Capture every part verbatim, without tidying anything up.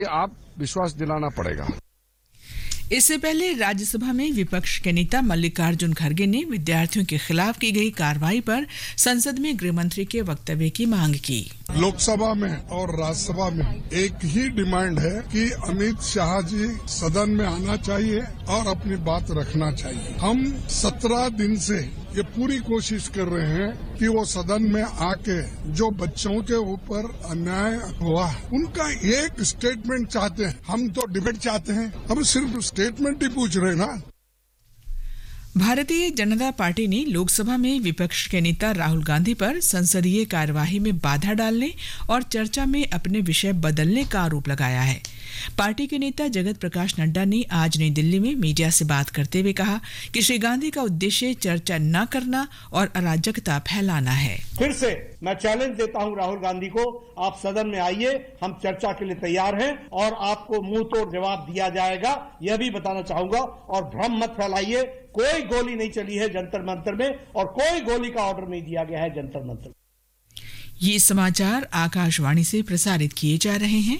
आप विश्वास दिलाना पड़ेगा। इससे पहले राज्यसभा में विपक्ष के नेता मल्लिकार्जुन खड़गे ने विद्यार्थियों के खिलाफ की गई कार्रवाई पर संसद में गृह मंत्री के वक्तव्य की मांग की। लोकसभा में और राज्यसभा में एक ही डिमांड है कि अमित शाह जी सदन में आना चाहिए और अपनी बात रखना चाहिए। हम सत्रह दिन से ये पूरी कोशिश कर रहे हैं कि वो सदन में आके जो बच्चों के ऊपर अन्याय हुआ उनका एक स्टेटमेंट चाहते हैं। हम तो डिबेट चाहते हैं, हम सिर्फ स्टेटमेंट ही पूछ रहे हैं ना। भारतीय जनता पार्टी ने लोकसभा में विपक्ष के नेता राहुल गांधी पर संसदीय कार्यवाही में बाधा डालने और चर्चा में अपने विषय बदलने का आरोप लगाया है। पार्टी के नेता जगत प्रकाश नड्डा ने आज नई दिल्ली में मीडिया से बात करते हुए कहा कि श्री गांधी का उद्देश्य चर्चा न करना और अराजकता फैलाना है। फिर से मैं चैलेंज देता हूं राहुल गांधी को, आप सदन में आइए, हम चर्चा के लिए तैयार हैं और आपको मुंह तोड़ जवाब दिया जाएगा। यह भी बताना चाहूंगा और भ्रम मत फैलाइए, कोई गोली नहीं चली है जंतर मंतर में और कोई गोली का ऑर्डर नहीं दिया गया है जंतर मंतर में। ये समाचार आकाशवाणी से प्रसारित किए जा रहे हैं।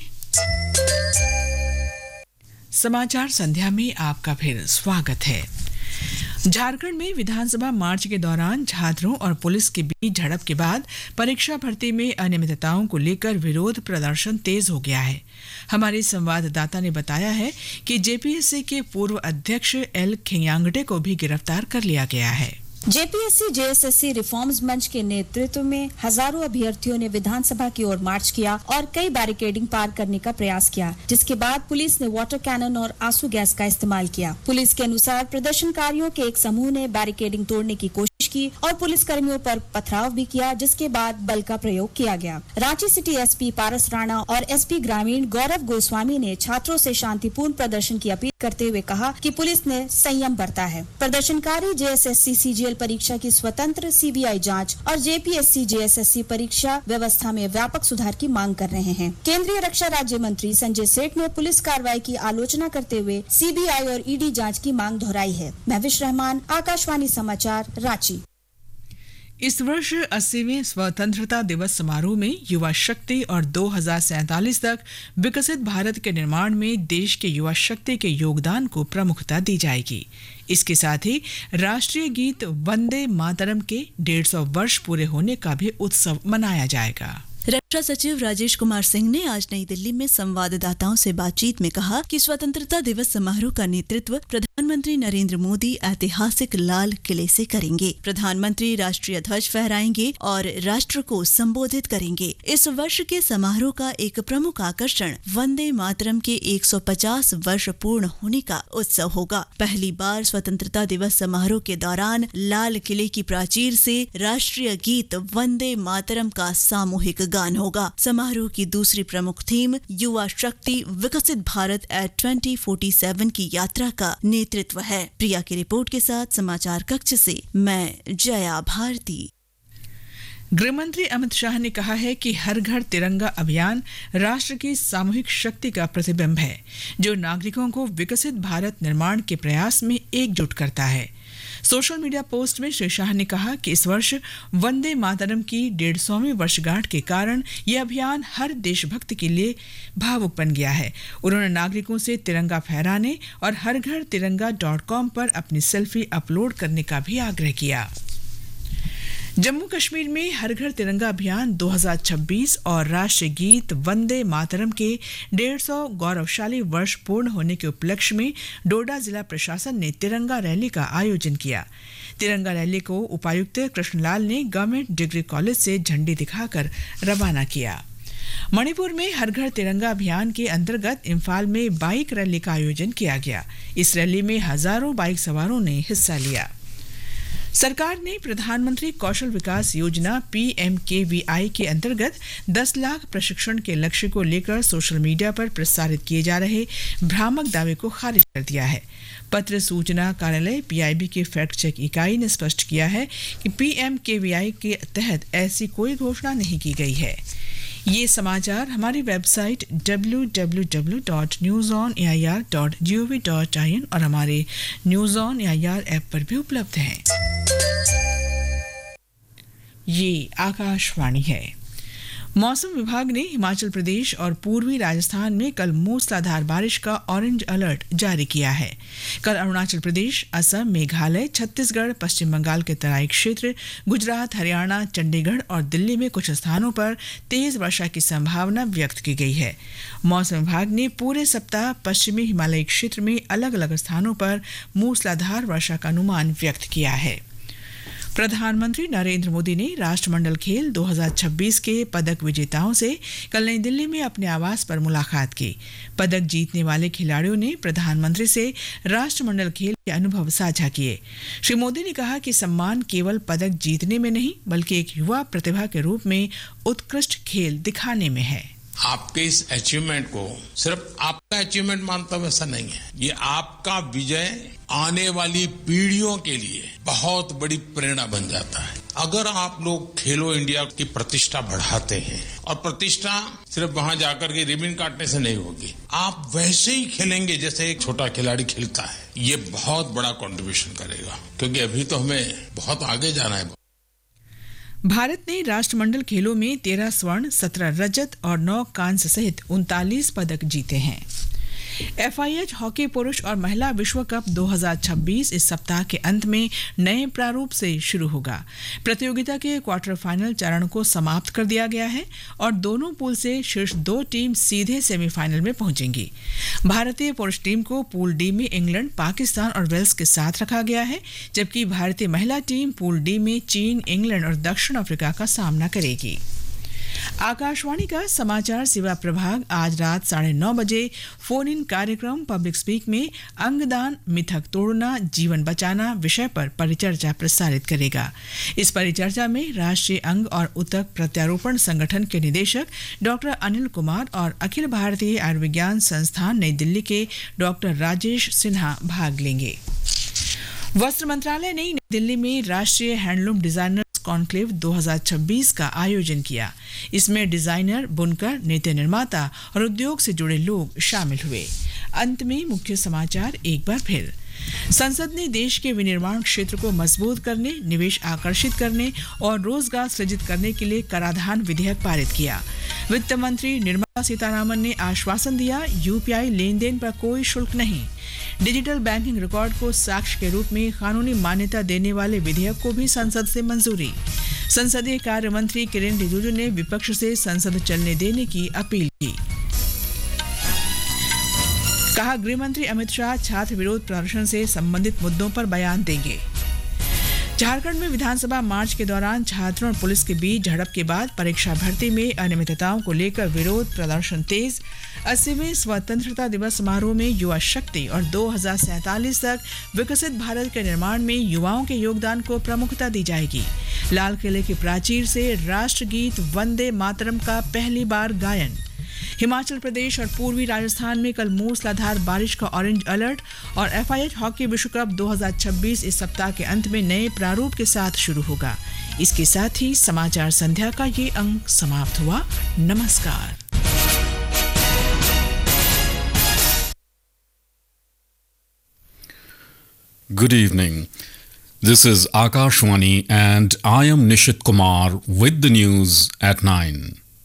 समाचार संध्या में आपका फिर स्वागत है। झारखंड में विधानसभा मार्च के दौरान छात्रों और पुलिस के बीच झड़प के बाद परीक्षा भर्ती में अनियमितताओं को लेकर विरोध प्रदर्शन तेज हो गया है। हमारे संवाददाता ने बताया है कि जेपीएससी के पूर्व अध्यक्ष एल खियांगटे को भी गिरफ्तार कर लिया गया है। जेपीएससी जेएसएससी रिफॉर्म्स मंच के नेतृत्व में हजारों अभ्यर्थियों ने विधानसभा की ओर मार्च किया और कई बैरिकेडिंग पार करने का प्रयास किया, जिसके बाद पुलिस ने वाटर कैनन और आंसू गैस का इस्तेमाल किया। पुलिस के अनुसार प्रदर्शनकारियों के एक समूह ने बैरिकेडिंग तोड़ने की कोशिश की और पुलिस कर्मियों पर पथराव भी किया, जिसके बाद बल का प्रयोग किया गया। रांची सिटी एसपी पारस राणा और एसपी ग्रामीण गौरव गोस्वामी ने छात्रों से शांतिपूर्ण प्रदर्शन की अपील करते हुए कहा कि पुलिस ने संयम बरता है। प्रदर्शनकारी जेएसएससी सीजीएल परीक्षा की स्वतंत्र सीबीआई जांच और जेपीएससी जेएसएससी परीक्षा व्यवस्था में व्यापक सुधार की मांग कर रहे हैं। केंद्रीय रक्षा राज्य मंत्री संजय सेठ ने पुलिस कार्रवाई की आलोचना करते हुए सीबीआई और ईडी जांच की मांग दोहराई है। महविश रहमान, आकाशवाणी समाचार, रांची। इस वर्ष अस्सीवें स्वतंत्रता दिवस समारोह में युवा शक्ति और दो हज़ार सैंतालीस तक विकसित भारत के निर्माण में देश के युवा शक्ति के योगदान को प्रमुखता दी जाएगी। इसके साथ ही राष्ट्रीय गीत वंदे मातरम के डेढ़ सौ वर्ष पूरे होने का भी उत्सव मनाया जाएगा। रक्षा सचिव राजेश कुमार सिंह ने आज नई दिल्ली में संवाददाताओं से बातचीत में कहा कि स्वतंत्रता दिवस समारोह का नेतृत्व प्रधानमंत्री नरेंद्र मोदी ऐतिहासिक लाल किले से करेंगे। प्रधानमंत्री राष्ट्रीय ध्वज फहराएंगे और राष्ट्र को संबोधित करेंगे। इस वर्ष के समारोह का एक प्रमुख आकर्षण वंदे मातरम के एक सौ पचास वर्ष पूर्ण होने का उत्सव होगा। पहली बार स्वतंत्रता दिवस समारोह के दौरान लाल किले की प्राचीर से राष्ट्रीय गीत वंदे मातरम का सामूहिक गान होगा। समारोह की दूसरी प्रमुख थीम युवा शक्ति विकसित Bharat eight twenty forty seven की यात्रा का नेतृत्व है। प्रिया की रिपोर्ट के साथ समाचार कक्ष से मैं जया भारती। गृहमंत्री अमित शाह ने कहा है कि हर घर तिरंगा अभियान राष्ट्र की सामूहिक शक्ति का प्रतिबिंब है, जो नागरिकों को विकसित भारत निर्माण के प्रयास में एकजुट करता है। सोशल मीडिया पोस्ट में श्री शाह ने कहा कि इस वर्ष वंदे मातरम की डेढ़ सौवीं वर्षगांठ के कारण यह अभियान हर देशभक्त के लिए भावुक बन गया है। उन्होंने नागरिकों से तिरंगा फहराने और हर घर तिरंगा डॉट कॉम पर अपनी सेल्फी अपलोड करने का भी आग्रह किया। जम्मू कश्मीर में हर घर तिरंगा अभियान दो हज़ार छब्बीस और राष्ट्रीय गीत वंदे मातरम के डेढ़ सौ गौरवशाली वर्ष पूर्ण होने के उपलक्ष्य में डोडा जिला प्रशासन ने तिरंगा रैली का आयोजन किया। तिरंगा रैली को उपायुक्त कृष्णलाल ने गवर्नमेंट डिग्री कॉलेज से झंडी दिखाकर रवाना किया। मणिपुर में हर घर तिरंगा अभियान के अंतर्गत इम्फाल में बाइक रैली का आयोजन किया गया। इस रैली में हजारों बाइक सवारों ने हिस्सा लिया। सरकार ने प्रधानमंत्री कौशल विकास योजना पी एम के वी आई के अंतर्गत दस लाख प्रशिक्षण के लक्ष्य को लेकर सोशल मीडिया पर प्रसारित किए जा रहे भ्रामक दावे को खारिज कर दिया है। पत्र सूचना कार्यालय पी आई बी के फैक्ट चेक इकाई ने स्पष्ट किया है कि पी एम के वी आई के तहत ऐसी कोई घोषणा नहीं की गई है। ये समाचार हमारी website W W W dot news on A I R dot G O V dot I N और हमारे news on A I R app पर भी उपलब्ध हैं। ये आकाशवाणी है। मौसम विभाग ने हिमाचल प्रदेश और पूर्वी राजस्थान में कल मूसलाधार बारिश का ऑरेंज अलर्ट जारी किया है। कल अरुणाचल प्रदेश, असम, मेघालय, छत्तीसगढ़, पश्चिम बंगाल के तराई क्षेत्र, गुजरात, हरियाणा, चंडीगढ़ और दिल्ली में कुछ स्थानों पर तेज वर्षा की संभावना व्यक्त की गई है। मौसम विभाग ने पूरे सप्ताह पश्चिमी हिमालयी क्षेत्र में अलग अलग स्थानों पर मूसलाधार वर्षा का अनुमान व्यक्त किया है। प्रधानमंत्री नरेंद्र मोदी ने राष्ट्रमंडल खेल दो हज़ार छब्बीस के पदक विजेताओं से कल नई दिल्ली में अपने आवास पर मुलाकात की। पदक जीतने वाले खिलाड़ियों ने प्रधानमंत्री से राष्ट्रमंडल खेल के अनुभव साझा किए। श्री मोदी ने कहा कि सम्मान केवल पदक जीतने में नहीं बल्कि एक युवा प्रतिभा के रूप में उत्कृष्ट खेल दिखाने में है। आपके इस अचीवमेंट को सिर्फ आपका अचीवमेंट मानता हूं ऐसा नहीं है, ये आपका विजय आने वाली पीढ़ियों के लिए बहुत बड़ी प्रेरणा बन जाता है। अगर आप लोग खेलो इंडिया की प्रतिष्ठा बढ़ाते हैं, और प्रतिष्ठा सिर्फ वहां जाकर के रिबन काटने से नहीं होगी, आप वैसे ही खेलेंगे जैसे एक छोटा खिलाड़ी खेलता है, ये बहुत बड़ा कंट्रीब्यूशन करेगा, क्योंकि अभी तो हमें बहुत आगे जाना है। भारत ने राष्ट्रमंडल खेलों में तेरह स्वर्ण, सत्रह रजत और नौ कांस्य सहित उनतालीस पदक जीते हैं। एफआईएच हॉकी पुरुष और महिला विश्व कप दो हज़ार छब्बीस इस सप्ताह के अंत में नए प्रारूप से शुरू होगा। प्रतियोगिता के क्वार्टर फाइनल चरण को समाप्त कर दिया गया है और दोनों पूल से शीर्ष दो टीम सीधे सेमीफाइनल में पहुंचेंगी। भारतीय पुरुष टीम को पूल डी में इंग्लैंड, पाकिस्तान और वेल्स के साथ रखा गया है, जबकि भारतीय महिला टीम पूल डी में चीन, इंग्लैंड और दक्षिण अफ्रीका का सामना करेगी। आकाशवाणी का समाचार सेवा प्रभाग आज रात साढ़े नौ बजे फोन इन कार्यक्रम पब्लिक स्पीक में अंगदान, मिथक तोड़ना, जीवन बचाना विषय पर परिचर्चा प्रसारित करेगा। इस परिचर्चा में राष्ट्रीय अंग और उतक प्रत्यारोपण संगठन के निदेशक डॉक्टर अनिल कुमार और अखिल भारतीय आयुर्विज्ञान संस्थान नई दिल्ली के डॉक्टर राजेश सिन्हा भाग लेंगे। वस्त्र मंत्रालय ने नई दिल्ली में राष्ट्रीय हैंडलूम डिजाइनर कॉन्क्लेव दो हज़ार छब्बीस का आयोजन किया। इसमें डिजाइनर, बुनकर, नेत्र निर्माता और उद्योग से जुड़े लोग शामिल हुए। अंत में मुख्य समाचार एक बार फिर। संसद ने देश के विनिर्माण क्षेत्र को मजबूत करने, निवेश आकर्षित करने और रोजगार सृजित करने के लिए कराधान विधेयक पारित किया। वित्त मंत्री निर्मला सीतारामन ने आश्वासन दिया, यूपीआई लेन देन पर कोई शुल्क नहीं। डिजिटल बैंकिंग रिकॉर्ड को साक्ष्य के रूप में कानूनी मान्यता देने वाले विधेयक को भी संसद से मंजूरी। संसदीय कार्य मंत्री किरेन रिजिजू ने विपक्ष से संसद चलने देने की अपील की। कहा, गृह मंत्री अमित शाह छात्र विरोध प्रदर्शन से संबंधित मुद्दों पर बयान देंगे। झारखंड में विधानसभा मार्च के दौरान छात्रों और पुलिस के बीच झड़प के बाद परीक्षा भर्ती में अनियमितताओं को लेकर विरोध प्रदर्शन तेज। अस्सीवें स्वतंत्रता दिवस समारोह में युवा शक्ति और दो हज़ार सैंतालीस तक विकसित भारत के निर्माण में युवाओं के योगदान को प्रमुखता दी जाएगी। लाल किले की प्राचीर से राष्ट्रगीत वंदे मातरम का पहली बार गायन। हिमाचल प्रदेश और पूर्वी राजस्थान में कल मूसलाधार बारिश का ऑरेंज अलर्ट और एफआईएच हॉकी विश्व कप दो हज़ार छब्बीस इस सप्ताह के अंत में नए प्रारूप के साथ शुरू होगा। इसके साथ ही समाचार संध्या का ये अंक समाप्त हुआ। नमस्कार। Good evening. This is Akashwani and I am Nishit Kumar with the news at nine.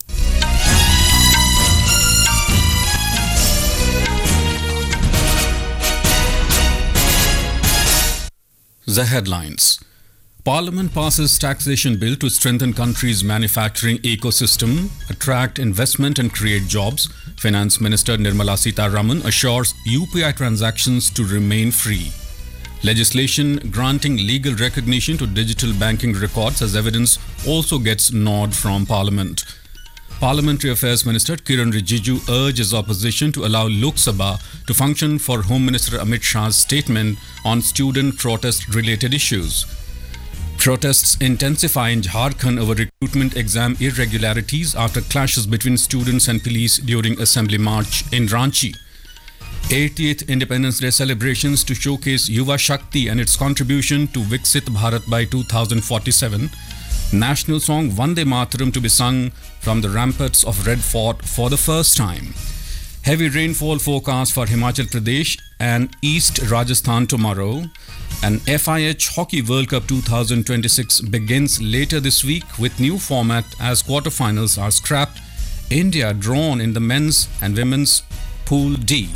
The headlines. Parliament passes taxation bill to strengthen country's manufacturing ecosystem, attract investment and create jobs. Finance Minister Nirmala Sitharaman assures U P I transactions to remain free. Legislation granting legal recognition to digital banking records as evidence also gets nod from Parliament. Parliamentary Affairs Minister Kiren Rijiju urges opposition to allow Lok Sabha to function for Home Minister Amit Shah's statement on student protest-related issues. Protests intensify in Jharkhand over recruitment exam irregularities after clashes between students and police during Assembly March in Ranchi. eightieth Independence Day celebrations to showcase Yuva Shakti and its contribution to Viksit Bharat by two thousand forty-seven. National song Vande Mataram to be sung from the ramparts of Red Fort for the first time. Heavy rainfall forecast for Himachal Pradesh and East Rajasthan tomorrow. And F I H Hockey World Cup twenty twenty-six begins later this week with new format as quarterfinals are scrapped. India drawn in the men's and women's Pool D.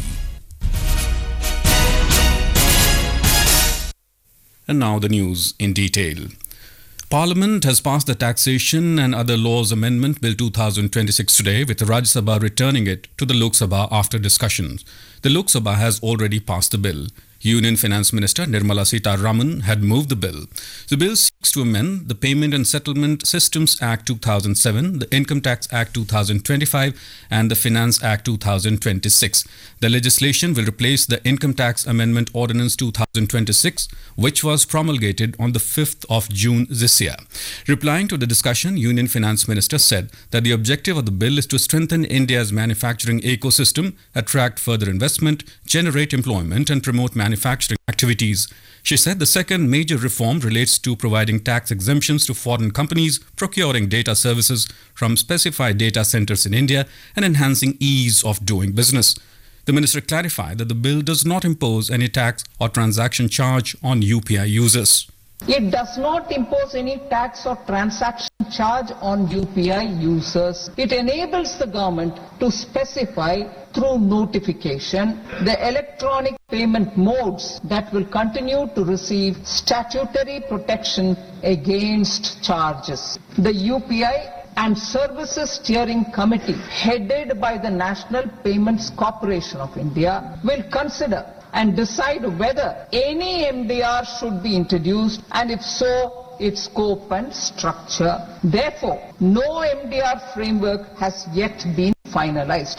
And now the news in detail. Parliament has passed the Taxation and Other Laws Amendment Bill twenty twenty-six today, with the Rajya Sabha returning it to the Lok Sabha after discussions. The Lok Sabha has already passed the bill. Union Finance Minister Nirmala Sitharaman had moved the bill. The bill seeks to amend the Payment and Settlement Systems Act two thousand seven, the Income Tax Act two thousand twenty-five and the Finance Act two thousand twenty-six. The legislation will replace the Income Tax Amendment Ordinance two thousand twenty-six, which was promulgated on the fifth of June this year. Replying to the discussion, Union Finance Minister said that the objective of the bill is to strengthen India's manufacturing ecosystem, attract further investment, generate employment and promote manufacturing manufacturing activities. She said the second major reform relates to providing tax exemptions to foreign companies procuring data services from specified data centers in India and enhancing ease of doing business. The minister clarified that the bill does not impose any tax or transaction charge on U P I users. It does not impose any tax or transaction charge on U P I users. It enables the government to specify through notification the electronic payment modes that will continue to receive statutory protection against charges. The U P I and Services Steering Committee, headed by the National Payments Corporation of India, will consider and decide whether any M D R should be introduced, and if so, its scope and structure. Therefore, no M D R framework has yet been finalized.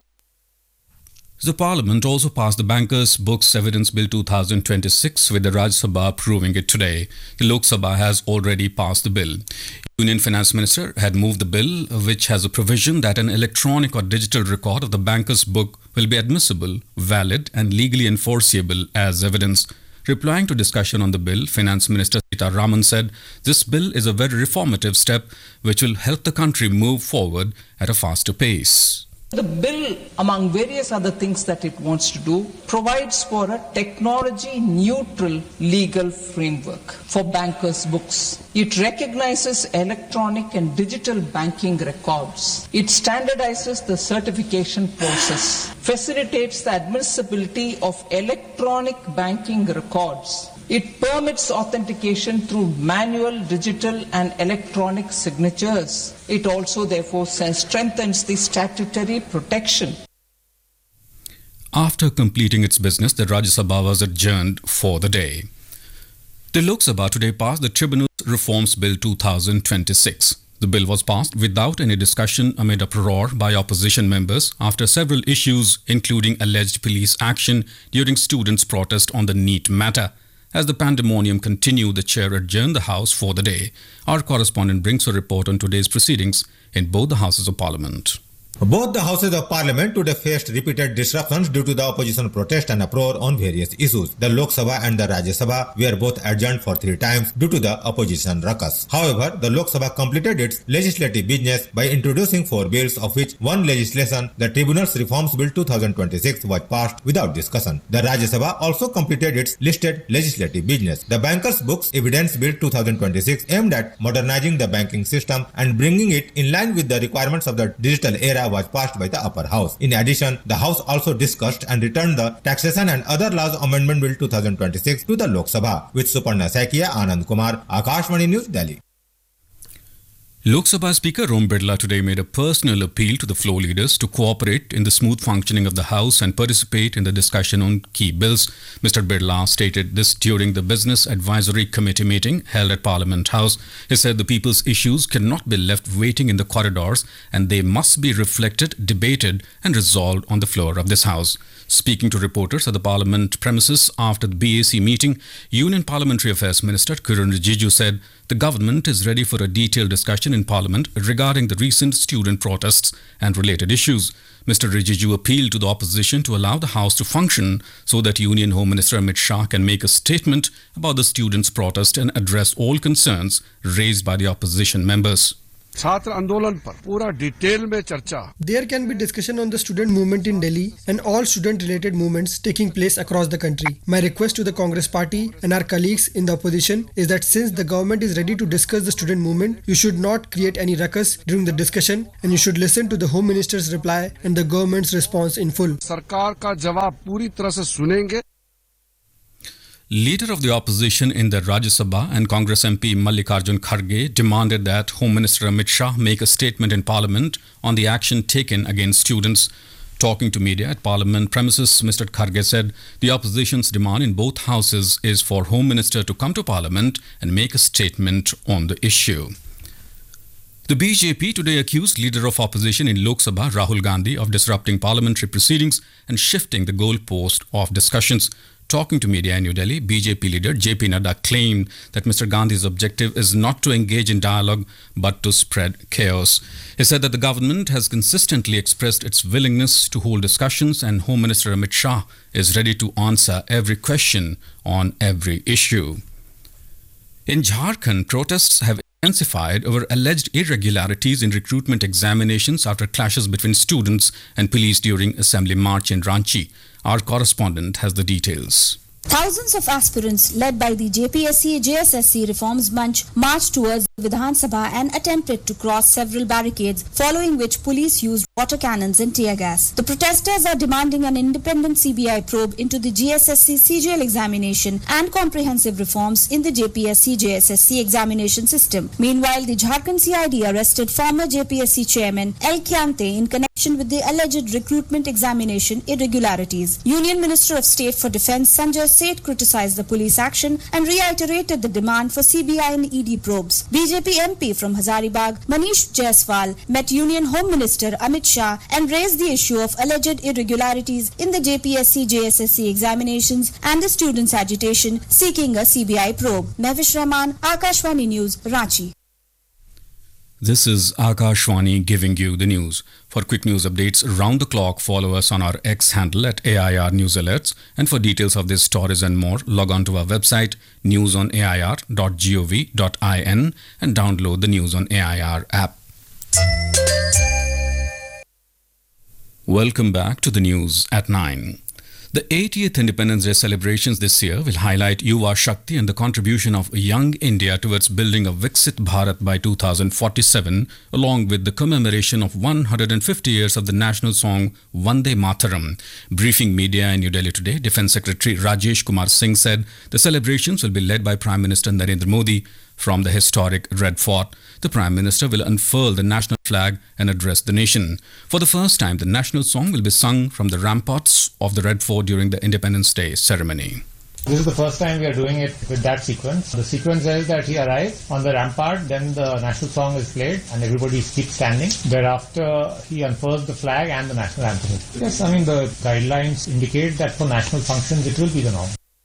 The Parliament also passed the Bankers' Books Evidence Bill twenty twenty-six, with the Rajya Sabha approving it today. The Lok Sabha has already passed the bill. Union Finance Minister had moved the bill, which has a provision that an electronic or digital record of the banker's book will be admissible, valid and legally enforceable as evidence. Replying to discussion on the bill, Finance Minister Sitharaman said this bill is a very reformative step which will help the country move forward at a faster pace. The bill, among various other things that it wants to do, provides for a technology-neutral legal framework for bankers' books. It recognizes electronic and digital banking records. It standardizes the certification process, facilitates the admissibility of electronic banking records. It permits authentication through manual, digital and electronic signatures. It also therefore strengthens the statutory protection. After completing its business, the Rajya Sabha was adjourned for the day. The Lok Sabha today passed the Tribunals Reforms Bill twenty twenty-six. The bill was passed without any discussion amid uproar by opposition members after several issues, including alleged police action during students' protest on the NEET matter. As the pandemonium continued, the chair adjourned the House for the day. Our correspondent brings a report on today's proceedings in both the Houses of Parliament. Both the Houses of Parliament today faced repeated disruptions due to the opposition protest and uproar on various issues. The Lok Sabha and the Rajya Sabha were both adjourned for three times due to the opposition ruckus. However, the Lok Sabha completed its legislative business by introducing four bills, of which one legislation, the Tribunals Reforms Bill twenty twenty-six, was passed without discussion. The Rajya Sabha also completed its listed legislative business. The Bankers' Books Evidence Bill twenty twenty-six, aimed at modernizing the banking system and bringing it in line with the requirements of the digital era, was passed by the upper house. In addition, the House also discussed and returned the Taxation and Other Laws Amendment Bill twenty twenty-six to the Lok Sabha. With Suparna Saikia, Anand Kumar, Akashvani News, Delhi. Lok Sabha Speaker Om Birla today made a personal appeal to the floor leaders to cooperate in the smooth functioning of the House and participate in the discussion on key bills. Mister Birla stated this during the Business Advisory Committee meeting held at Parliament House. He said the people's issues cannot be left waiting in the corridors and they must be reflected, debated and resolved on the floor of this House. Speaking to reporters at the Parliament premises after the B A C meeting, Union Parliamentary Affairs Minister Kiran Rijiju said the government is ready for a detailed discussion in Parliament regarding the recent student protests and related issues. Mister Rijiju appealed to the opposition to allow the House to function so that Union Home Minister Amit Shah can make a statement about the students' protest and address all concerns raised by the opposition members. छात्र आंदोलन पर पूरा detail में चर्चा। There can be discussion on the student movement in Delhi and all student-related movements taking place across the country. My request to the Congress Party and our colleagues in the opposition is that since the government is ready to discuss the student movement, you should not create any ruckus during the discussion and you should listen to the Home Minister's reply and the government's response in full. सरकार का जवाब पूरी तरह से सुनेंगे। Leader of the opposition in the Rajya Sabha and Congress M P Mallikarjun Kharge demanded that Home Minister Amit Shah make a statement in Parliament on the action taken against students. Talking to media at Parliament premises, Mister Kharge said the opposition's demand in both houses is for Home Minister to come to Parliament and make a statement on the issue. The B J P today accused Leader of Opposition in Lok Sabha Rahul Gandhi of disrupting parliamentary proceedings and shifting the goalpost of discussions. Talking to media in New Delhi, B J P leader J P Nadda claimed that Mister Gandhi's objective is not to engage in dialogue but to spread chaos. He said that the government has consistently expressed its willingness to hold discussions and Home Minister Amit Shah is ready to answer every question on every issue. In Jharkhand, protests have intensified over alleged irregularities in recruitment examinations after clashes between students and police during Assembly March in Ranchi. Our correspondent has the details. Thousands of aspirants led by the J P S C J S S C Reforms Munch marched towards Vidhan Sabha and attempted to cross several barricades, following which police used water cannons and tear gas. The protesters are demanding an independent C B I probe into the G S S C C G L examination and comprehensive reforms in the J P S C J S S C examination system. Meanwhile, the Jharkhand C I D arrested former J P S C chairman L. Kyante in connection with the alleged recruitment examination irregularities. Union Minister of State for Defence Sanjay Seth criticized the police action and reiterated the demand for C B I and E D probes. B J P M P from Hazaribagh, Manish Jaiswal, met Union Home Minister Amit Shah and raised the issue of alleged irregularities in the J P S C J S S C examinations and the students' agitation seeking a C B I probe. Mavish Rahman, Akashvani News, Ranchi. This is Akashvani giving you the news. For quick news updates round the clock, follow us on our X handle at A I R News Alerts. And for details of these stories and more, log on to our website news on A I R dot gov dot in and download the News on A I R app. Welcome back to the news at nine. The eightieth Independence Day celebrations this year will highlight Yuva Shakti and the contribution of young India towards building a Viksit Bharat by two thousand forty-seven, along with the commemoration of one hundred fifty years of the national song Vande Mataram. Briefing media in New Delhi today, Defence Secretary Rajesh Kumar Singh said the celebrations will be led by Prime Minister Narendra Modi from the historic Red Fort. The Prime Minister will unfurl the national flag and address the nation. For the first time, the national song will be sung from the ramparts of the Red Fort during the Independence Day ceremony. This is the first time we are doing it with that sequence. The sequence is that he arrives on the rampart, then the national song is played and everybody keeps standing. Thereafter, he unfurls the flag and the national anthem. Yes, I mean the guidelines indicate that for national functions it will be the norm.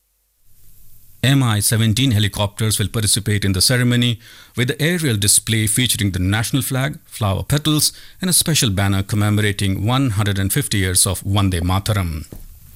M I seventeen helicopters will participate in the ceremony with the aerial display featuring the national flag, flower petals and a special banner commemorating one hundred fifty years of Vande Mataram.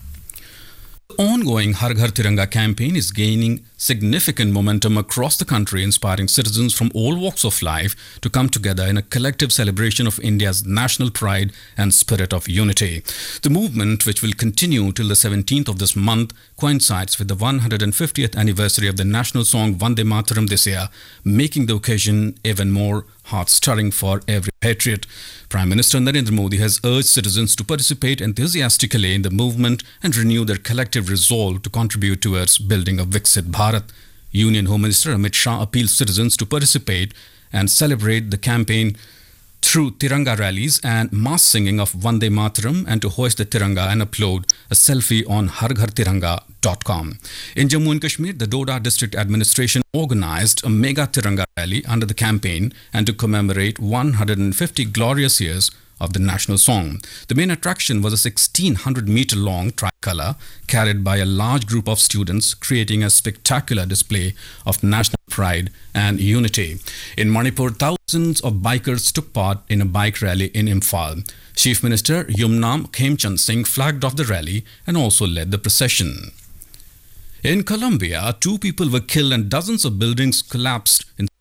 The ongoing Har Ghar Tiranga campaign is gaining significant momentum across the country, inspiring citizens from all walks of life to come together in a collective celebration of India's national pride and spirit of unity. The movement, which will continue till the seventeenth of this month, coincides with the one hundred fiftieth anniversary of the national song Vande Mataram this year, making the occasion even more heart-stirring for every patriot. Prime Minister Narendra Modi has urged citizens to participate enthusiastically in the movement and renew their collective resolve to contribute towards building a Viksit Bharat. Union Home Minister Amit Shah appeals citizens to participate and celebrate the campaign through Tiranga rallies and mass singing of Vande Mataram and to hoist the Tiranga and upload a selfie on har ghar tiranga dot com. In Jammu and Kashmir, the Doda District Administration organized a mega Tiranga rally under the campaign and to commemorate one hundred fifty glorious years of the national song. The main attraction was a sixteen hundred meter long tricolour carried by a large group of students, creating a spectacular display of national pride and unity. In Manipur, thousands of bikers took part in a bike rally in Imphal. Chief Minister Yumnam Khemchand Singh flagged off the rally and also led the procession. In Colombia, two people were killed and dozens of buildings collapsed in cities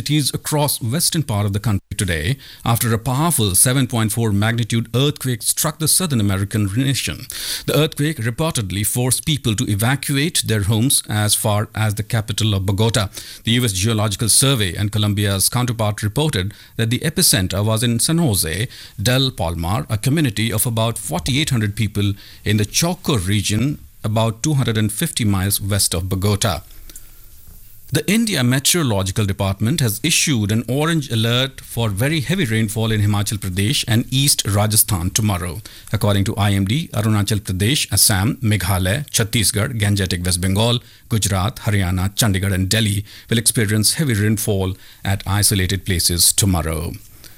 cities across western part of the country today after a powerful seven point four magnitude earthquake struck the southern American nation. The earthquake reportedly forced people to evacuate their homes as far as the capital of Bogota. The U S Geological Survey and Colombia's counterpart reported that the epicenter was in San Jose del Palmar, a community of about forty-eight hundred people in the Chocó region, about two hundred fifty miles west of Bogota. The India Meteorological Department has issued an orange alert for very heavy rainfall in Himachal Pradesh and East Rajasthan tomorrow. According to I M D, Arunachal Pradesh, Assam, Meghalaya, Chhattisgarh, Gangetic West Bengal, Gujarat, Haryana, Chandigarh and Delhi will experience heavy rainfall at isolated places tomorrow.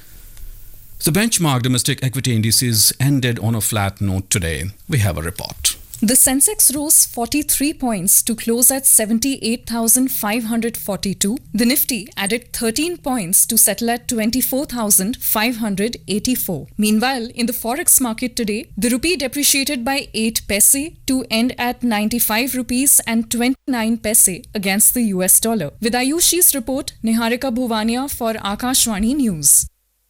The benchmark domestic equity indices ended on a flat note today. We have a report. The Sensex rose forty-three points to close at seventy-eight thousand five hundred forty-two. The Nifty added thirteen points to settle at twenty-four thousand five hundred eighty-four. Meanwhile, in the forex market today, the rupee depreciated by eight paise to end at ninety-five rupees and twenty-nine paise against the U S dollar. With Ayushi's report, Niharika Bhuvania for Akashvani News.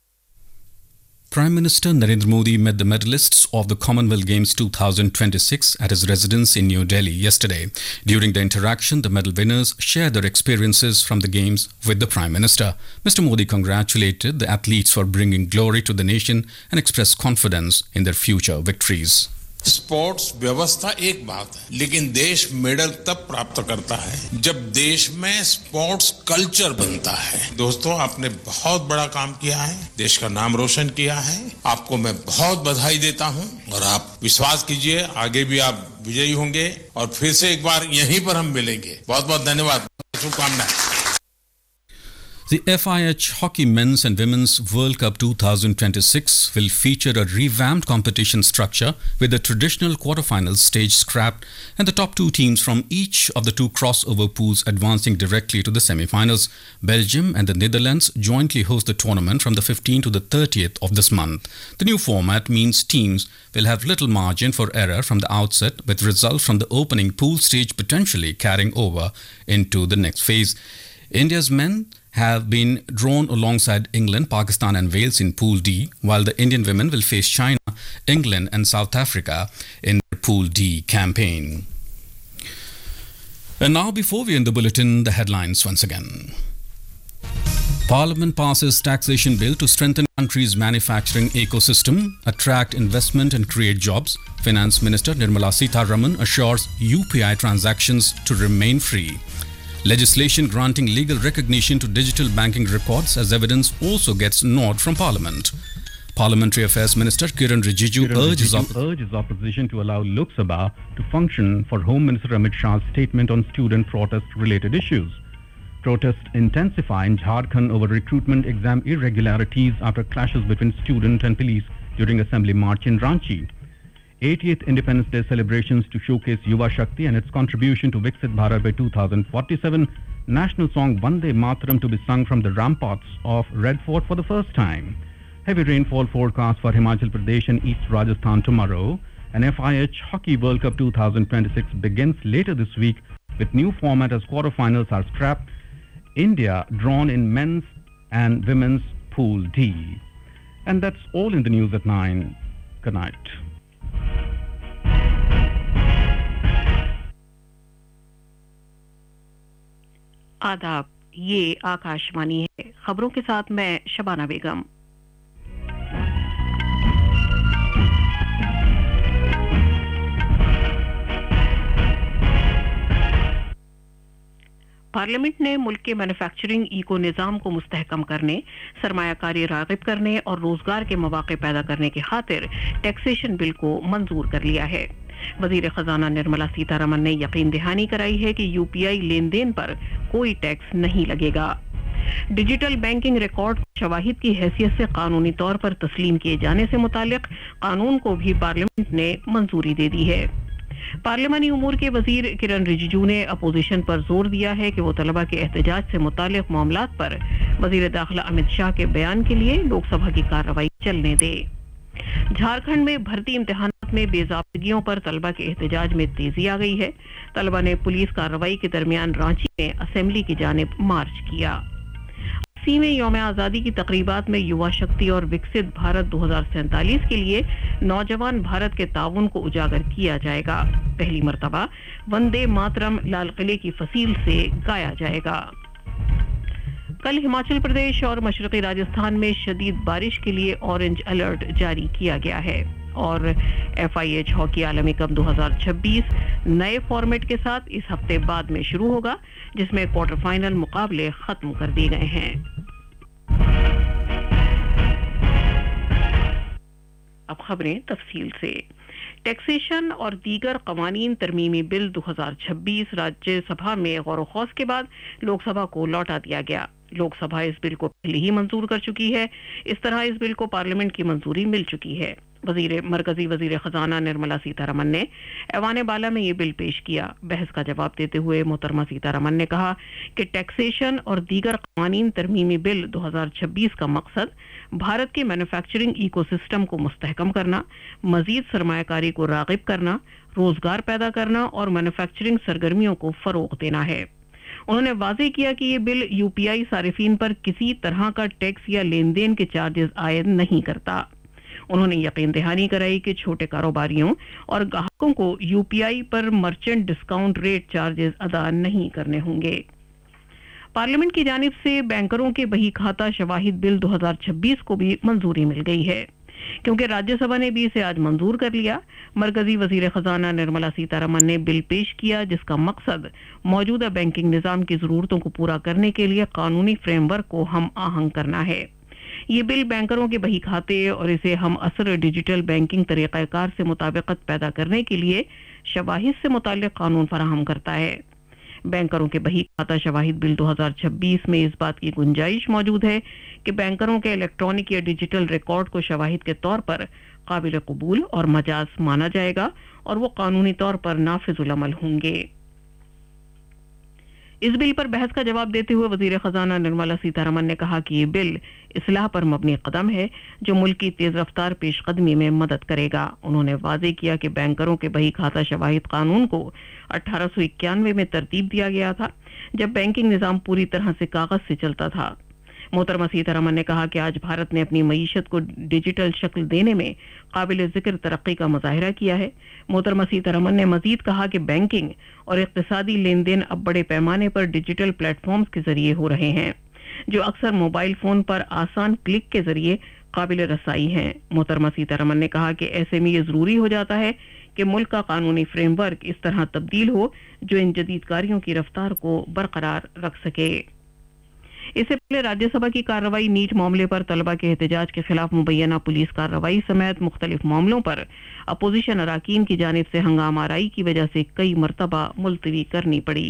Prime Minister Narendra Modi met the medalists of the Commonwealth Games two thousand twenty-six at his residence in New Delhi yesterday. During the interaction, the medal winners shared their experiences from the Games with the Prime Minister. Mister Modi congratulated the athletes for bringing glory to the nation and expressed confidence in their future victories. Sports व्यवस्था एक बात है, लेकिन देश medal तब प्राप्त करता है जब देश में स्पोर्ट्स कल्चर बनता है। दोस्तों, आपने बहुत बड़ा काम किया है, देश का नाम रोशन किया है। आपको मैं बहुत बधाई देता हूं और आप विश्वास कीजिए आगे भी आप विजयी होंगे और फिर से एक बार यहीं पर हम मिलेंगे। बहुत बहुत धन्यवाद, शुभकामनाएं। The F I H Hockey Men's and Women's World Cup two thousand twenty-six will feature a revamped competition structure with the traditional quarterfinals stage scrapped and the top two teams from each of the two crossover pools advancing directly to the semi-finals. Belgium and the Netherlands jointly host the tournament from the fifteenth to the thirtieth of this month. The new format means teams will have little margin for error from the outset, with results from the opening pool stage potentially carrying over into the next phase. India's men have been drawn alongside England, Pakistan and Wales in Pool D, while the Indian women will face China, England and South Africa in their Pool D campaign. And now, before we end the bulletin, the headlines once again. Parliament passes taxation bill to strengthen country's manufacturing ecosystem, attract investment and create jobs. Finance Minister Nirmala Sitharaman assures U P I transactions to remain free. Legislation granting legal recognition to digital banking records as evidence also gets nod from Parliament. Parliamentary Affairs Minister Kiran Rijiju, Kiran urges, Rijiju op- urges opposition to allow Lok Sabha to function for Home Minister Amit Shah's statement on student protest-related issues. Protests intensify in Jharkhand over recruitment exam irregularities after clashes between student and police during Assembly March in Ranchi. eightieth Independence Day celebrations to showcase Yuva Shakti and its contribution to Viksit Bharat by two thousand forty-seven. National song Vande Mataram to be sung from the ramparts of Red Fort for the first time. Heavy rainfall forecast for Himachal Pradesh and East Rajasthan tomorrow. And F I H Hockey World Cup two thousand twenty-six begins later this week with new format as quarterfinals are scrapped. India drawn in men's and women's Pool D. And that's all in the news at nine. Good night. आदाब, ये आकाशवाणी है। खबरों के साथ मैं शबाना बेगम। Parliament ने मुल्क के मैन्युफैक्चरिंग इको निज़ाम को मुस्तहकम करने, सरमायाकारी राग़िब करने और रोजगार के मौके पैदा करने की खातिर टैक्सेशन बिल को मंजूर कर लिया है। वजीर खजाना निर्मला सीतारमन ने यकीन दहानी कराई है कि यूपीआई लेन देन पर कोई टैक्स नहीं लगेगा। डिजिटल बैंकिंग रिकॉर्ड शवाहिद की हैसियत से कानूनी तौर पर तस्लीम किए जाने से मुतालिक कानून को भी पार्लियामेंट ने मंजूरी दे दी है। पार्लियामानी उमूर के वजीर किरण रिजिजू ने अपोजिशन पर जोर दिया है कि वो तलबा के एहतजाज से मुतालिक मामलात पर वजीर दाखिला अमित शाह के बयान के लिए लोकसभा की कार्रवाई चलने दे। झारखंड में भर्ती इम्तिहानात में बेज़ाब्तगियों पर तलबा के एहतजाज में तेजी आ गई है। तलबा ने पुलिस कार्रवाई के दरमियान रांची में असेंबली की जानिब मार्च किया। अस्सीवें यौम आज़ादी की तकरीबात में युवा शक्ति और विकसित भारत दो हज़ार सैंतालीस के लिए नौजवान भारत के ताउन को उजागर किया जाएगा। पहली मर्तबा वंदे मातरम लाल किले की फसील से गाया जाएगा। कल हिमाचल प्रदेश और मशरक़ी राजस्थान में शदीद बारिश के लिए ऑरेंज अलर्ट जारी किया गया है और एफ आई एच हॉकी आलमी कप दो हज़ार छब्बीस नए फॉर्मेट के साथ इस हफ्ते बाद में शुरू होगा, जिसमें क्वार्टर फाइनल मुकाबले खत्म कर दिए गए हैं। अब खबरें तफसील से। टैक्सेशन और दीगर कवानीन तरमीमी बिल दो हज़ार छब्बीस राज्यसभा में गौर खौस के बाद लोकसभा को लौटा दिया गया। लोकसभा इस बिल को पहले ही मंजूर कर चुकी है। इस तरह इस बिल को पार्लियामेंट की मंजूरी मिल चुकी है। वजीर मरकजी वजीर खजाना निर्मला सीतारमन ने ऐवान बाला में ये बिल पेश किया। बहस का जवाब देते हुए मोहतरमा सीतारमन ने कहा कि टैक्सेशन और दीगर कवानीन तरमीमी बिल दो हज़ार छब्बीस का मकसद भारत के मैन्युफैक्चरिंग इकोसिस्टम को मुस्तहकम करना, मजीद सरमायाकारी को रागिब करना, रोजगार पैदा करना और मैन्युफैक्चरिंग सरगर्मियों को फरोग देना है। उन्होंने वाज़ेह किया कि ये बिल यूपीआई सारिफीन पर किसी तरह का टैक्स या लेन देन के चार्जेस आयद नहीं करता। उन्होंने यकीन दहानी कराई कि छोटे कारोबारियों और ग्राहकों को यूपीआई पर मर्चेंट डिस्काउंट रेट चार्जेस अदा नहीं करने होंगे। पार्लियामेंट की जानिब से बैंकरों के बही खाता शवाहिद बिल दो हज़ार छब्बीस को भी मंजूरी मिल गई है, क्योंकि राज्यसभा ने भी इसे आज मंजूर कर लिया। मरकजी वजीर खजाना निर्मला सीतारमन ने बिल पेश किया, जिसका मकसद मौजूदा बैंकिंग निजाम की जरूरतों को पूरा करने के लिए कानूनी फ्रेमवर्क को हम आहंग करना है। ये बिल बैंकरों के बही खाते और इसे हम असर डिजिटल बैंकिंग तरीक़ाकार से मुताबिकत पैदा करने के लिए शवाहिद से मुताल्लिक़ कानून फराहम करता है। बैंकरों के बही खाता शवाहिद बिल दो हज़ार छब्बीस में इस बात की गुंजाइश मौजूद है कि बैंकरों के इलेक्ट्रॉनिक या डिजिटल रिकॉर्ड को शवाहिद के तौर पर काबिल कबूल और मजाज माना जाएगा और वो कानूनी तौर पर नाफिजुल अमल होंगे। इस बिल पर बहस का जवाब देते हुए वजीर खजाना निर्मला सीतारमन ने कहा कि ये बिल इस्लाह पर मबनी कदम है जो मुल्क की तेज रफ्तार पेशकदमी में मदद करेगा। उन्होंने वाज़ेह किया कि बैंकरों के बही खाता शवाहिद कानून को अठारह सौ इक्यानवे में तरतीब दिया गया था, जब बैंकिंग निजाम पूरी तरह से कागज से चलता था। मोहतरमा सीतारमन ने कहा कि आज भारत ने अपनी मईशत को डिजिटल शक्ल देने में काबिल जिक्र तरक्की का मुजाहिरा किया है। मोहतरमा सीतारमन ने मजीद कहा कि बैंकिंग और इक्तिसादी लेन देन अब बड़े पैमाने पर डिजिटल प्लेटफॉर्म्स के जरिए हो रहे हैं, जो अक्सर मोबाइल फोन पर आसान क्लिक के जरिए काबिल रसाई हैं। मोहतरमा सीतारमन ने कहा कि ऐसे में ये जरूरी हो जाता है कि मुल्क का कानूनी फ्रेमवर्क इस तरह तब्दील हो जो इन जदीद कारियों की रफ्तार को बरकरार रख सके। इससे पहले राज्यसभा की कार्रवाई नीट मामले पर तलबा के एहतजाज के खिलाफ मुबैना पुलिस कार्रवाई समेत मुख्तलिफ मामलों पर अपोजिशन अराकीन की जानिब से हंगामा आराई की वजह से कई मरतबा मुलतवी करनी पड़ी।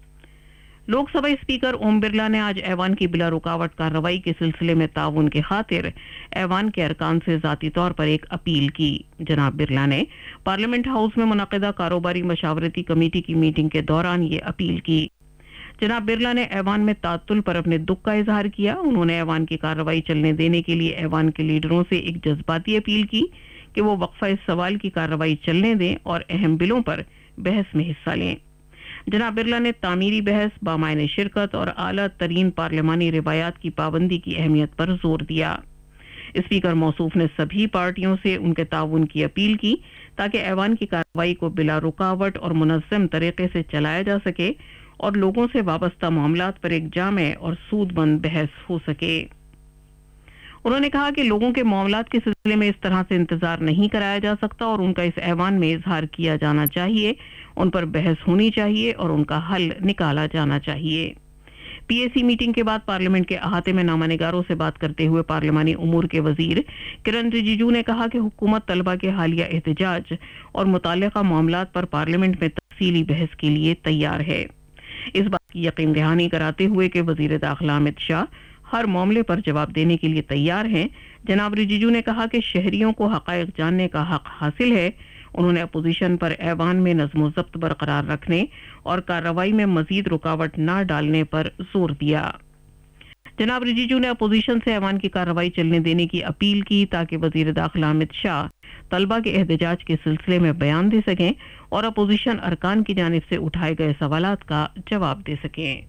लोकसभा स्पीकर ओम बिरला ने आज ऐवान की बिला रुकावट कार्रवाई के सिलसिले में ताउन के खातिर ऐवान के अरकान से जाती तौर पर एक अपील की। जनाब बिरला ने पार्लियामेंट हाउस में मुनक़िदा कारोबारी मशावरती कमेटी की मीटिंग के दौरान ये अपील की। जनाब बिरला ने ऐवान में तातुल पर अपने दुख का इजहार किया। उन्होंने ऐवान की कार्रवाई चलने देने के लिए ऐवान के लीडरों से एक जज्बाती अपील की कि वो वक्फा इस सवाल की कार्रवाई चलने दें और अहम बिलों पर बहस में हिस्सा लें। जनाब बिरला ने तामीरी बहस, बामायने शिरकत और आला तरीन पार्लियामानी रिवायात की पाबंदी की अहमियत पर जोर दिया। स्पीकर मौसूफ ने सभी पार्टियों से उनके ताउन की अपील की ताकि ऐवान की कार्रवाई को बिला रुकावट और मुनज़्ज़म तरीके से चलाया जा सके और लोगों से वाबस्ता मामलात पर एक जामे और सूदबंद बहस हो सके। उन्होंने कहा कि लोगों के मामलात के सिलसिले में इस तरह से इंतजार नहीं कराया जा सकता और उनका इस ऐवान में इजहार किया जाना चाहिए, उन पर बहस होनी चाहिए और उनका हल निकाला जाना चाहिए। पीएसी मीटिंग के बाद पार्लियामेंट के अहाते में नामानिगारों से बात करते हुए पार्लियामानी उमूर के वजीर किरण रिजिजू ने कहा कि हुकूमत तलबा के हालिया एहतजाज और मुताल्लिका मामलात पर पार्लियामेंट में तफसीली बहस के लिए तैयार है। इस बात की यकीन दहानी कराते हुए कि वजीर दाखिला अमित शाह हर मामले पर जवाब देने के लिए तैयार हैं, जनाब रिजिजू ने कहा कि शहरियों को हकायक जानने का हक हासिल है। उन्होंने अपोजिशन पर ऐवान में नज़्म व ज़ब्त बरकरार रखने और कार्रवाई में मजीद रुकावट न डालने पर जोर दिया। जनाब रिजिजू ने अपोजिशन से ऐवान की कार्रवाई चलने देने की अपील की ताकि वजीर दाखिला अमित शाह तलबा के एहतजाज के सिलसिले में बयान दे सकें और अपोजिशन अरकान की जानिब से उठाए गए सवालात का जवाब दे सकें।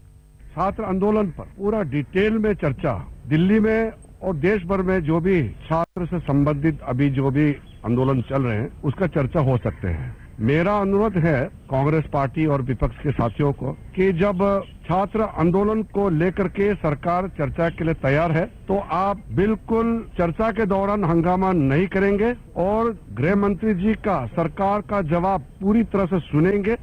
छात्र आंदोलन पर पूरा डिटेल में चर्चा दिल्ली में और देश भर में जो भी छात्र से संबंधित अभी जो भी आंदोलन चल रहे हैं उसका चर्चा हो सकते हैं। मेरा अनुरोध है कांग्रेस पार्टी और विपक्ष के साथियों को कि जब छात्र आंदोलन को लेकर के सरकार चर्चा के लिए तैयार है तो आप बिल्कुल चर्चा के दौरान हंगामा नहीं करेंगे और गृह मंत्री जी का सरकार का जवाब पूरी तरह से सुनेंगे।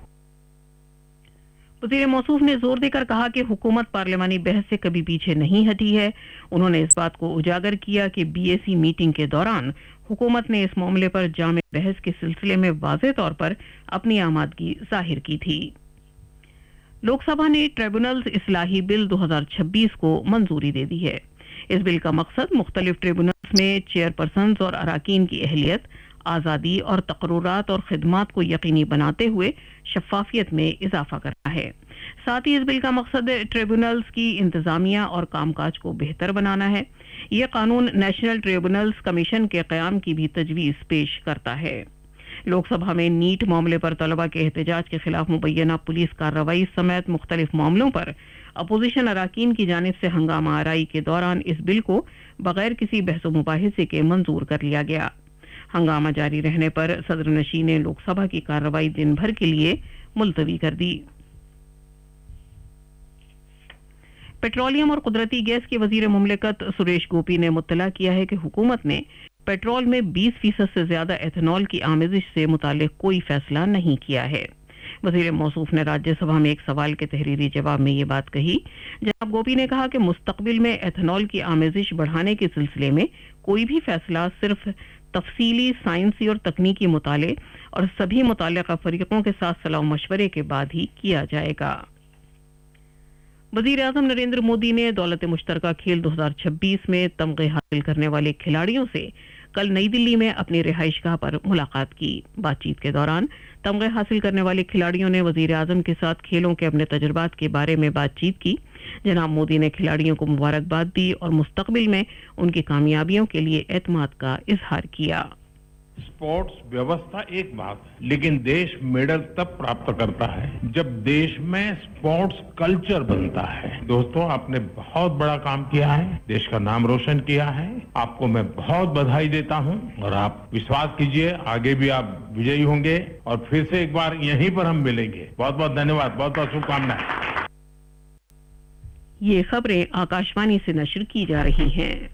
वज़ीर मौसूफ ने जोर देकर कहा कि हुकूमत पार्लियामानी बहस से कभी पीछे नहीं हटी है। उन्होंने इस बात को उजागर किया कि बीएसी मीटिंग के दौरान हुकूमत ने इस मामले पर जामे बहस के सिलसिले में वाज़ेह तौर पर अपनी आमादगी जाहिर की थी। लोकसभा ने ट्रिब्यूनल्स इस्लाही बिल दो हज़ार छब्बीस को मंजूरी दे दी है। इस बिल का मकसद मुख्तलिफ ट्रिब्यूनल्स में चेयरपर्सन्स और अराकीन की अहलियत, आज़ादी और तकर्रुरात और खिदमात को यकीनी बनाते हुए शफाफियत में इजाफा करना है। साथ ही इस बिल का मकसद ट्रिब्यूनल्स की इंतजामिया और कामकाज को बेहतर बनाना है। यह कानून नेशनल ट्रिब्यूनल्स कमीशन के क़याम की भी तजवीज़ पेश करता है। लोकसभा में नीट मामले पर तलबा के एहतजाज के खिलाफ मुबैना पुलिस कार्रवाई समेत मुख्तलिफ मामलों पर अपोजिशन अराकीन की जानिब से हंगामा आराई के दौरान इस बिल को बगैर किसी बहस मुबाहिसे के मंजूर कर लिया गया। हंगामा जारी रहने पर सदर नशीन ने लोकसभा की कार्रवाई दिन भर के लिए मुलतवी कर दी। पेट्रोलियम और कुदरती गैस के वजीर मुमलिकत सुरेश गोपी ने मुत्तला किया है कि हुकूमत ने पेट्रोल में बीस फीसद से ज्यादा एथेनॉल की आमेजिश से मुतालिक कोई फैसला नहीं किया है। वजीर मौसूफ ने राज्यसभा में एक सवाल के तहरीरी जवाब में ये बात कही। जनाब गोपी ने कहा कि मुस्तकबिल में एथेनॉल की आमेजिश बढ़ाने के सिलसिले में कोई भी फैसला सिर्फ तफसीली साइंसी और तकनीकी मुताले और सभी मुताल्लिक़ा फरीकों के साथ सलाह मशवरे के बाद ही किया जाएगा। वज़ीर आज़म नरेंद्र मोदी ने दौलत मुश्तरका खेल दो हज़ार छब्बीस में तमगे हासिल करने वाले खिलाड़ियों से कल नई दिल्ली में अपनी रिहाइशगाह पर मुलाकात की। बातचीत के दौरान तमगे हासिल करने वाले खिलाड़ियों ने वज़ीर आज़म के साथ खेलों के अपने तजुर्बात के बारे में बातचीत की। जनाब मोदी ने खिलाड़ियों को मुबारकबाद दी और मुस्तकबिल में उनकी कामयाबियों के लिए एतमाद का इजहार किया। स्पोर्ट्स व्यवस्था एक बात है, लेकिन देश मेडल तब प्राप्त करता है जब देश में स्पोर्ट्स कल्चर बनता है। दोस्तों, आपने बहुत बड़ा काम किया है, देश का नाम रोशन किया है। आपको मैं बहुत बधाई देता हूं और आप विश्वास कीजिए आगे भी आप विजयी होंगे और फिर से एक बार यहीं पर हम मिलेंगे। बहुत बहुत धन्यवाद, बहुत बहुत शुभकामनाएं। ये खबरें आकाशवाणी से नशर की जा रही हैं।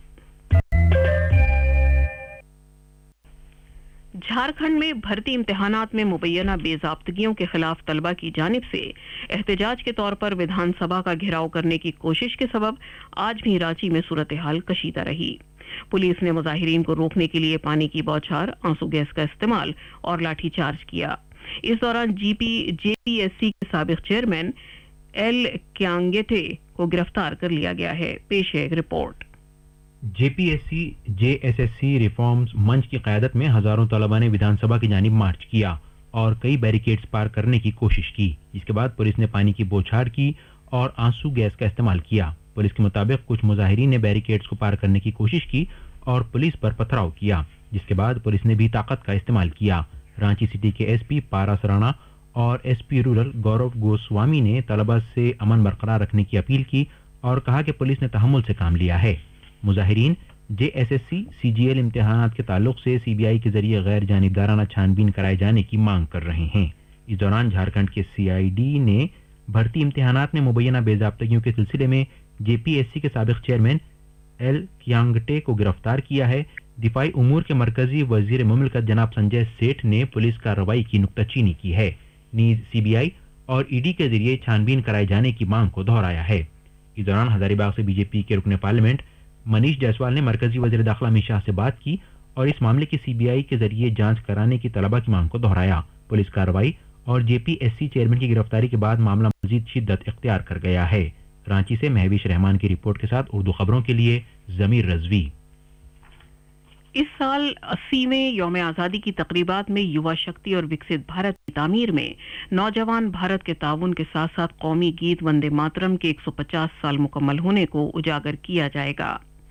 झारखंड में भर्ती इम्तिहानात में मुबैना बेज़ाब्तगियों के खिलाफ तलबा की जानिब से एहतजाज के तौर पर विधानसभा का घेराव करने की कोशिश के सबब आज भी रांची में सूरत हाल कशीदा रही। पुलिस ने मुजाहिरीन को रोकने के लिए पानी की बौछार, आंसू गैस का इस्तेमाल और लाठीचार्ज किया। इस दौरान जीपी जेपीएससी के साबिक चेयरमैन एल क्यांगेटे को गिरफ्तार कर लिया गया है। पेश है एक रिपोर्ट। जेपीएससी जेएसएससी रिफॉर्म्स मंच की क़यादत में हजारों तलबा ने विधानसभा की जानिब मार्च किया और कई बैरिकेड्स पार करने की कोशिश की। इसके बाद पुलिस ने पानी की बौछार की और आंसू गैस का इस्तेमाल किया। पुलिस के मुताबिक कुछ मुजाहिरीन ने बैरिकेड्स को पार करने की कोशिश की और पुलिस पर पथराव किया, जिसके बाद पुलिस ने भी ताकत का इस्तेमाल किया। रांची सिटी के एसपी पारस राणा और एसपी रूरल गौरव गोस्वामी ने तलबा से अमन बरकरार रखने की अपील की और कहा कि पुलिस ने तहम्मुल से काम लिया है। मुजाहिरीन जेएसएससी सीजीएल इम्तिहानात के ताल्लुक से सीबीआई के जरिए गैर जानिबदाराना छानबीन कराए जाने की मांग कर रहे हैं। इस दौरान झारखंड के सीआईडी ने भर्ती इम्तिहानात में मुबैना बेज़ाब्तगियों के सिलसिले में जेपीएससी के साबिक चेयरमैन एल क्यांगटे को गिरफ्तार किया है। दिफाई उमूर के मरकजी वजीर मुमलिकत जनाब संजय सेठ ने पुलिस कार्रवाई की नुक्ताचीनी की है। नीज सीबीआई और ईडी के जरिए छानबीन कराए जाने की मांग को दोहराया है। इस दौरान हजारीबाग से बीजेपी के रुकने पार्लियामेंट मनीष जायसवाल ने मरकजी वजीर दाखिला अमित शाह से बात की और इस मामले की सीबीआई के जरिए जांच कराने की तलबा की मांग को दोहराया। पुलिस कार्रवाई और जेपीएससी चेयरमैन की गिरफ्तारी के बाद मामला मजीद शिद्दत इख्तियार कर गया है। रांची से महवीश रहमान की रिपोर्ट के साथ उर्दू खबरों के लिए जमीर रजवी। इस साल अस्सीवें यौम आज़ादी की तकरीबात में युवा शक्ति और विकसित भारत की तामीर में नौजवान भारत के ताउन के साथ साथ कौमी गीत वंदे मातरम के एक सौ पचास साल मुकम्मल होने को उजागर किया जाएगा।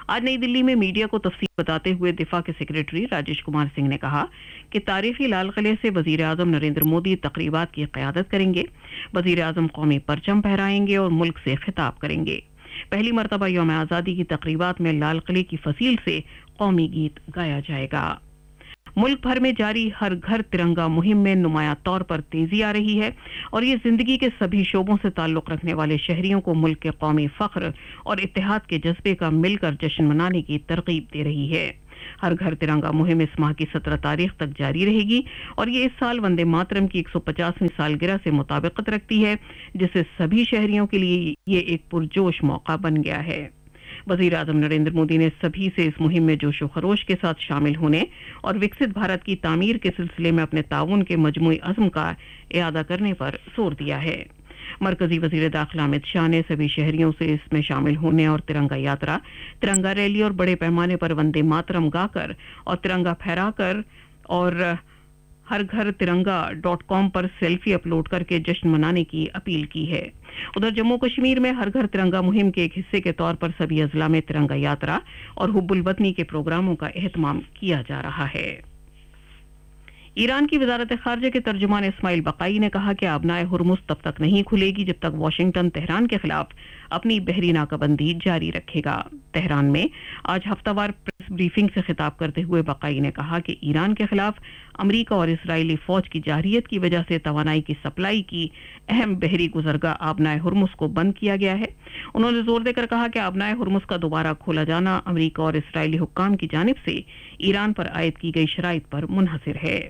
आज नई दिल्ली में मीडिया को तफसील बताते हुए दिफा के सेक्रेटरी राजेश कुमार सिंह ने कहा कि तारीखी लाल किले से वजीर आजम नरेंद्र मोदी तकरीबात की क़यादत करेंगे। वजीर आजम कौमी परचम फहराएंगे और मुल्क से खिताब करेंगे। पहली मरतबा यौम आज़ादी की तकरीबात में लाल किले की फसील से कौमी गीत गाया जाएगा। मुल्क भर में जारी हर घर तिरंगा मुहिम में नुमाया तौर पर तेजी आ रही है और ये जिंदगी के सभी शोबों से ताल्लुक रखने वाले शहरियों को मुल्क के कौमी फख्र और इत्तेहाद के जज्बे का मिलकर जश्न मनाने की तरगीब दे रही है। हर घर तिरंगा मुहिम इस माह की सत्रह तारीख तक जारी रहेगी और ये इस साल वंदे मातरम की एक सौ पचासवीं सालगिरह से मुताबिकत रखती है, जिससे सभी शहरियों के लिए ये एक पुरजोश मौका बन गया है। वजीर आजम नरेंद्र मोदी ने सभी से इस मुहिम में जोशो खरोश के साथ शामिल होने और विकसित भारत की तामीर के सिलसिले में अपने ताउन के मजमूई अज़्म का इरादा करने पर जोर दिया है। मरकजी वजीर दाखिला अमित शाह ने सभी शहरियों से इसमें शामिल होने और तिरंगा यात्रा, तिरंगा रैली और बड़े पैमाने पर वंदे मातरम गाकर और तिरंगा फहराकर और हर घर तिरंगा डॉट कॉम पर सेल्फी अपलोड करके जश्न मनाने की अपील की है। उधर जम्मू कश्मीर में हर घर तिरंगा मुहिम के एक हिस्से के तौर पर सभी अजला में तिरंगा यात्रा और हुब्बुल वतनी के प्रोग्रामों का एहतमाम किया जा रहा है। ईरान की वजारत खारजा के तर्जुमान इस्माइल बकाई ने कहा कि आबनाए हुर्मुज़ तब तक नहीं खुलेगी जब तक वाशिंगटन तेहरान के खिलाफ अपनी बहरी नाकाबंदी जारी रखेगा। तेहरान में आज हफ्तावार प्रेस ब्रीफिंग से खिताब करते हुए बकाई ने कहा कि ईरान के खिलाफ अमरीका और इसराइली फौज की जारहियत की वजह से तवानाई की सप्लाई की अहम बहरी गुजरगाह आबनाए हुर्मुज़ को बंद किया गया है। उन्होंने जोर देकर कहा कि आबनाए हुर्मुज़ का दोबारा खोला जाना अमरीका और इसराइली हुक्काम की जानिब से ईरान पर आयद की गई शराइत पर मुनहसिर है।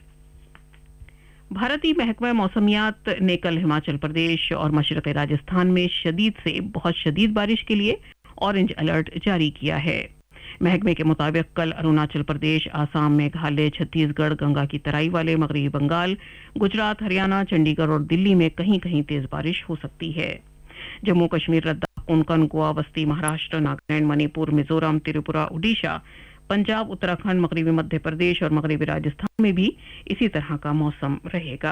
भारतीय महकमा मौसमियात ने कल हिमाचल प्रदेश और मशरक़ी राजस्थान में शदीद से बहुत शदीद बारिश के लिए ऑरेंज अलर्ट जारी किया है। महकमे के मुताबिक कल अरुणाचल प्रदेश, आसाम, मेघालय, छत्तीसगढ़, गंगा की तराई वाले मगरबी बंगाल, गुजरात, हरियाणा, चंडीगढ़ और दिल्ली में कहीं कहीं तेज बारिश हो सकती है। जम्मू कश्मीर, लद्दाख, कोंकण, गोवा, बस्ती, महाराष्ट्र, नागालैंड, मणिपुर, मिजोरम, त्रिपुरा, उड़ीसा, पंजाब, उत्तराखंड, मगरबी मध्य प्रदेश और मगरबी राजस्थान में भी इसी तरह का मौसम रहेगा।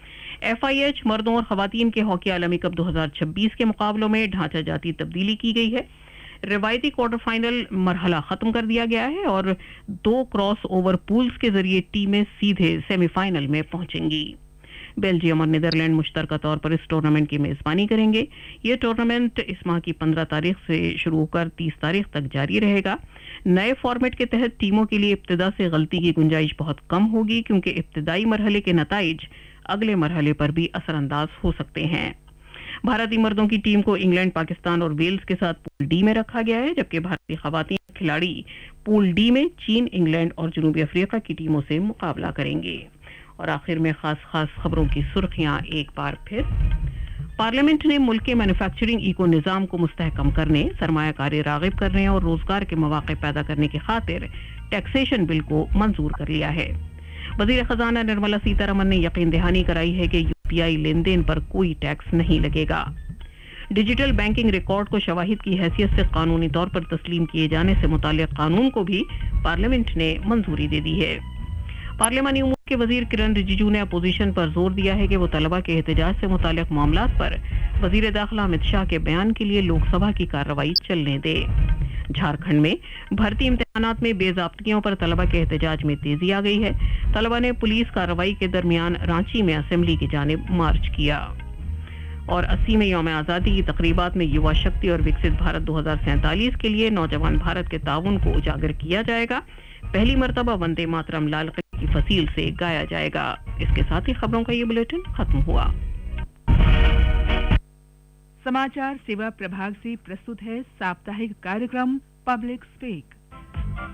एफ आई एच मर्दों और खवातीन के हॉकी आलमी कप दो हज़ार छब्बीस के मुकाबलों में ढांचा जाती तब्दीली की गई है। रिवायती क्वार्टर फाइनल मरहला खत्म कर दिया गया है और दो क्रॉस ओवर पूल्स के जरिए टीमें सीधे सेमीफाइनल में पहुंचेंगी। बेल्जियम और नीदरलैंड मुश्तरका तौर पर इस टूर्नामेंट की मेजबानी करेंगे। ये टूर्नामेंट इस माह की पंद्रह तारीख से शुरू होकर तीस तारीख तक जारी रहेगा। नए फॉर्मेट के तहत टीमों के लिए इब्तिदा से गलती की गुंजाइश बहुत कम होगी, क्योंकि इब्तिदाई मरहले के नताइज अगले मरहले पर भी असरअंदाज हो सकते हैं। भारतीय मर्दों की टीम को इंग्लैंड, पाकिस्तान और वेल्स के साथ पूल डी में रखा गया है, जबकि भारतीय खवातीन खिलाड़ी पूल डी में चीन, इंग्लैंड और जनूबी अफ्रीका की टीमों से मुकाबला करेंगे। और आखिर में खास खास खबरों की सुर्खियां एक बार फिर। पार्लियामेंट ने मुल्क के मैन्युफैक्चरिंग इको निज़ाम को मुस्तहकम करने, सरमायाकारी राग़िब करने और रोजगार के मौके पैदा करने की खातिर टैक्सेशन बिल को मंजूर कर लिया है। वज़ीर ख़ज़ाना निर्मला सीतारमन ने यकीन दहानी कराई है कि यूपीआई लेन देन पर कोई टैक्स नहीं लगेगा। डिजिटल बैंकिंग रिकॉर्ड को शवाहिद की हैसियत से कानूनी तौर पर तस्लीम किए जाने से मुताल्लिक़ कानून को भी पार्लियामेंट ने मंजूरी दे दी है। पार्लियामानी उमूर के वजीर किरण रिजिजू ने अपोजिशन पर जोर दिया है कि वो तलबा के एहतजाज से मुताल्लिक़ मामलात पर वजीर दाखिला अमित शाह के बयान के लिए लोकसभा की कार्रवाई चलने दे। झारखंड में भर्ती इम्तिहानात में बेज़ाब्तियों पर तलबा के एहतजाज में तेजी आ गई है। तलबा ने पुलिस कार्रवाई के दरमियान रांची में असेंबली की जानिब मार्च किया। और अस्सीवें यौम आज़ादी की तकरीबात में युवा शक्ति और विकसित भारत दो हज़ार सैंतालीस के लिए नौजवान भारत के ताउन को उजागर किया जाएगा। पहली मरतबा वंदे मातरम लाल किले की फसील से गाया जाएगा। इसके साथ ही खबरों का ये बुलेटिन खत्म हुआ। समाचार सेवा प्रभाग से प्रस्तुत है साप्ताहिक कार्यक्रम पब्लिक स्पीक।